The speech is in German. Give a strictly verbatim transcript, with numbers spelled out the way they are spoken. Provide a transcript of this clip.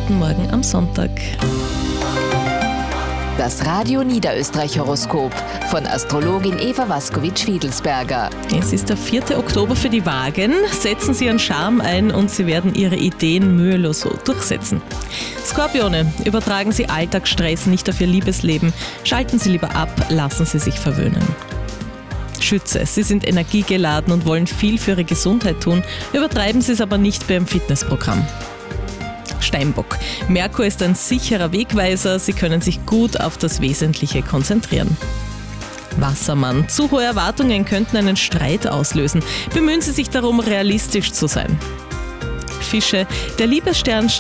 Guten Morgen am Sonntag. Das Radio Niederösterreich-Horoskop von Astrologin Eva Waskowitsch-Fiedelsberger. Es ist der vierte Oktober für die Waagen. Setzen Sie Ihren Charme ein und Sie werden Ihre Ideen mühelos so durchsetzen. Skorpione, übertragen Sie Alltagsstress nicht auf Ihr Liebesleben. Schalten Sie lieber ab, lassen Sie sich verwöhnen. Schütze, Sie sind energiegeladen und wollen viel für Ihre Gesundheit tun. Übertreiben Sie es aber nicht beim Fitnessprogramm. Steinbock, Merkur ist ein sicherer Wegweiser, Sie können sich gut auf das Wesentliche konzentrieren. Wassermann, zu hohe Erwartungen könnten einen Streit auslösen. Bemühen Sie sich darum, realistisch zu sein. Fische, der Liebesstern